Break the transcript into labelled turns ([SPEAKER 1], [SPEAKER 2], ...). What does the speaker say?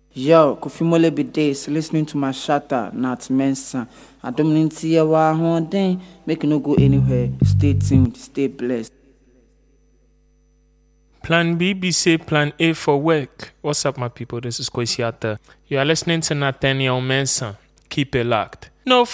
[SPEAKER 1] Yo, Kofi Mole be days listening to my shatter, not Mensa. I don't see a while, then make you no go anywhere. Stay tuned, stay blessed.
[SPEAKER 2] Plan B, be say Plan A for work. What's up, my people? This is Kwesi Arthur. You are listening to Nathaniel Mensah. Keep it locked. No